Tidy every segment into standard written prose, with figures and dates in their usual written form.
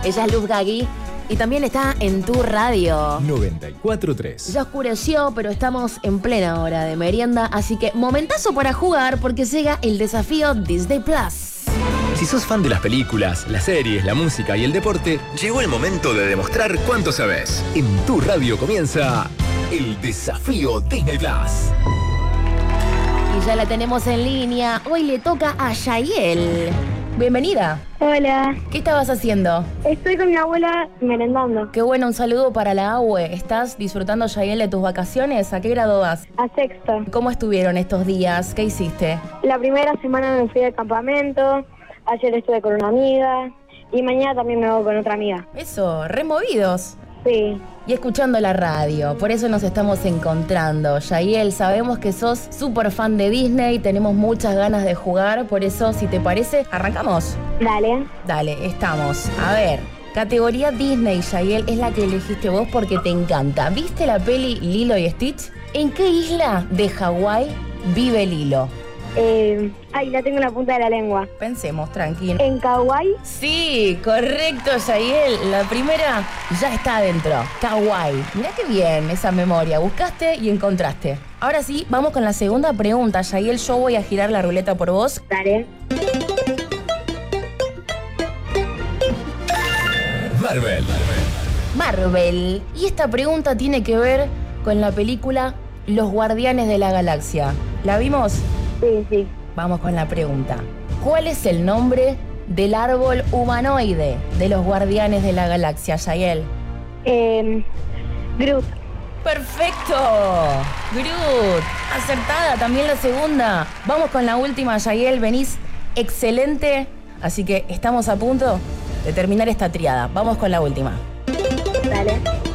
Ella es Luz Gagui y también está en tu radio. 94.3. Ya oscureció, pero estamos en plena hora de merienda, así que momentazo para jugar porque llega el desafío Disney Plus. Si sos fan de las películas, las series, la música y el deporte, llegó el momento de demostrar cuánto sabes. En tu radio comienza el desafío Disney Plus. Y ya la tenemos en línea. Hoy le toca a Yael. Bienvenida. Hola, ¿Qué estabas haciendo? estoy con mi abuela merendando. Qué bueno, un saludo para la Abue. ¿Estás disfrutando, Yael, de tus vacaciones? ¿A qué grado vas? A sexto. ¿Cómo estuvieron estos días? ¿Qué hiciste? La primera semana me fui de campamento, ayer estuve con una amiga y mañana también me voy con otra amiga. Eso, removidos. Sí, Y escuchando la radio, por eso nos estamos encontrando. Yael, sabemos que sos súper fan de Disney, tenemos muchas ganas de jugar, por eso, si te parece, arrancamos. dale. Dale, estamos. A ver, categoría Disney, Yael, es la que elegiste vos porque te encanta. ¿Viste la peli Lilo y Stitch? ¿En qué isla de Hawái vive Lilo? La tengo en la punta de la lengua. Pensemos, tranquilo. En Kauai, Sí, correcto, Yael. La primera ya está adentro. Kauai. Mirá qué bien esa memoria. Buscaste y encontraste. Ahora sí, vamos con la segunda pregunta, Yael. Yo voy a girar la ruleta por vos. dale. Marvel. Marvel. Y esta pregunta tiene que ver con la película Los Guardianes de la Galaxia. ¿La vimos? Sí, sí. Vamos con la pregunta. ¿Cuál es el nombre del árbol humanoide de los Guardianes de la Galaxia, Yael? Groot. ¡Perfecto! Groot. Acertada también la segunda. Vamos con la última, Yael. Venís excelente. Así que estamos a punto de terminar esta triada. Vamos con la última. Dale.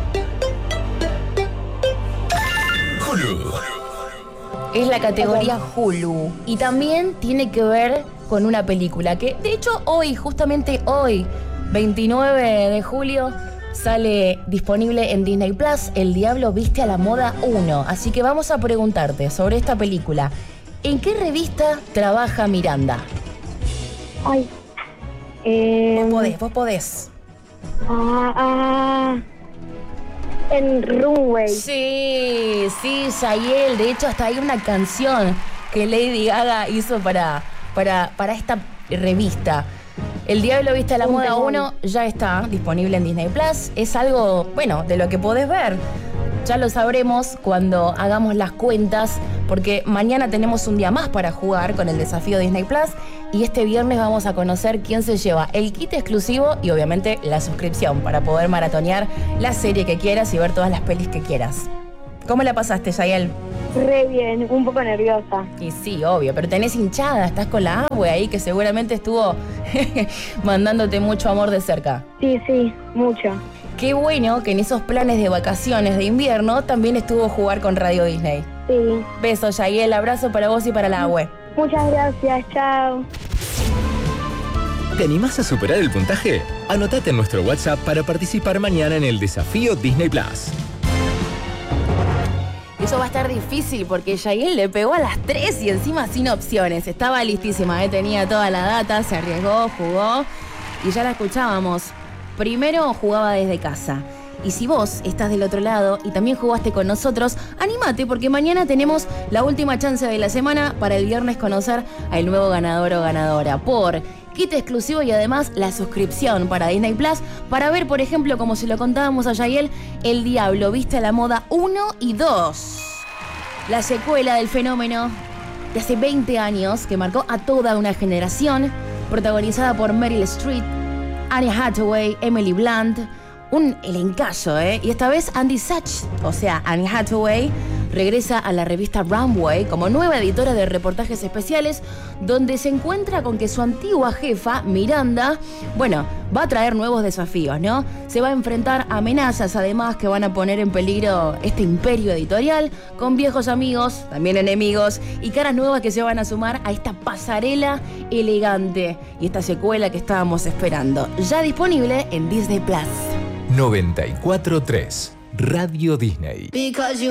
Hulu. Es la categoría Hulu. Y también tiene que ver con una película que, de hecho, hoy, justamente hoy, 29 de julio, sale disponible en Disney Plus, El Diablo Viste a la Moda 1. Así que vamos a preguntarte sobre esta película. ¿En qué revista trabaja Miranda? Ay. Vos podés. En Runway. Sí, Yael. De hecho, hasta hay una canción que Lady Gaga hizo para esta revista. El Diablo Viste a la Moda 1 ya está disponible en Disney Plus. Es algo, bueno, de lo que podés ver. Ya lo sabremos cuando hagamos las cuentas, porque mañana tenemos un día más para jugar con el desafío Disney Plus y este viernes vamos a conocer quién se lleva el kit exclusivo y obviamente la suscripción para poder maratonear la serie que quieras y ver todas las pelis que quieras. ¿Cómo la pasaste, Yael? Re bien, un poco nerviosa. Y sí, obvio, pero tenés hinchada, estás con la Abue ahí que seguramente estuvo mandándote mucho amor de cerca. Sí, mucho. Qué bueno que en esos planes de vacaciones de invierno también estuvo jugar con Radio Disney. Sí. Besos, Yael, abrazo para vos y para la Abue. Muchas gracias, chao. ¿Te animás a superar el puntaje? Anotate en nuestro WhatsApp para participar mañana en el desafío Disney Plus. Eso va a estar difícil porque Yael le pegó a las 3 y encima sin opciones. Estaba listísima, tenía toda la data, se arriesgó, jugó y ya la escuchábamos. Primero jugaba desde casa. Y si vos estás del otro lado y también jugaste con nosotros, anímate porque mañana tenemos la última chance de la semana para el viernes conocer al nuevo ganador o ganadora por kit exclusivo y además la suscripción para Disney Plus para ver, por ejemplo, como se lo contábamos a Yael, El Diablo Viste a la Moda 1 y 2. La secuela del fenómeno de hace 20 años que marcó a toda una generación, protagonizada por Meryl Streep, Anne Hathaway, Emily Blunt, un elencazo, Y esta vez Andy Sachs, o sea, Anne Hathaway, regresa a la revista Runway como nueva editora de reportajes especiales, donde se encuentra con que su antigua jefa, Miranda, va a traer nuevos desafíos, ¿no? Se va a enfrentar a amenazas, además, que van a poner en peligro este imperio editorial, con viejos amigos, también enemigos, y caras nuevas que se van a sumar a esta pasarela elegante y esta secuela que estábamos esperando. Ya disponible en Disney Plus. 94.3 Radio Disney.